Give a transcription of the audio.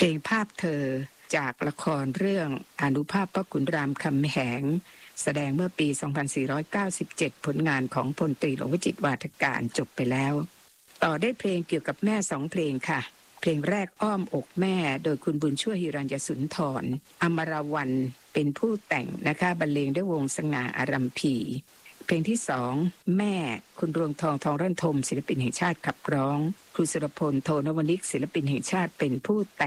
ลงภาพเธอจากละครเรื่องอานุภาพพระขุนรามคำแหงแสดงเมื่อปี 2497 ผลงานของพลตรีหลวงวิจิตรวาทการจบไปแล้วต่อได้เพลงเกี่ยวกับแม่2เพลงค่ะเพลงแรกอ้อมอกแม่โดยคุณบุญช่วยหิรัญญสุนทรอมรวรรณเป็นผู้แต่งนะคะบรรเลงด้วยวงสง่าอารัมพีเพลงที่2แม่คุณรวงทองทองรั่นทมศิลปินแห่งชาติขับร้องครูสุรพลโทนวนิกศิลปินแห่งชาติเป็นผู้แต่ง